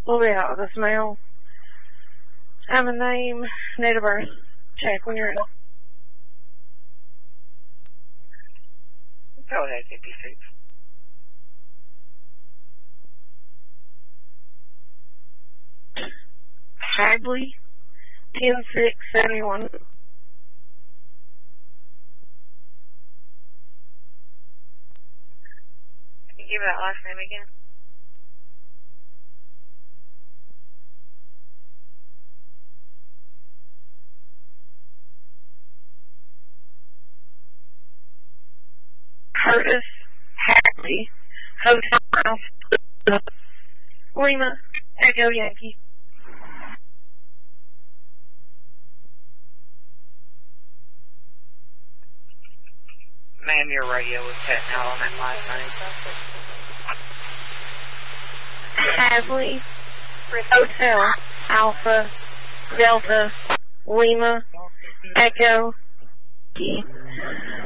We'll be out with this mail. Have a name, date of birth. Check when you're in. Go ahead, 56. Hadley, 10671. Can you give that last name again? Curtis Hadley, Hotel Alpha, Lima, Echo Yankee. Ma'am, your radio was cutting out on that last name. Hadley, Hotel Alpha, Delta, Lima, Echo Yankee.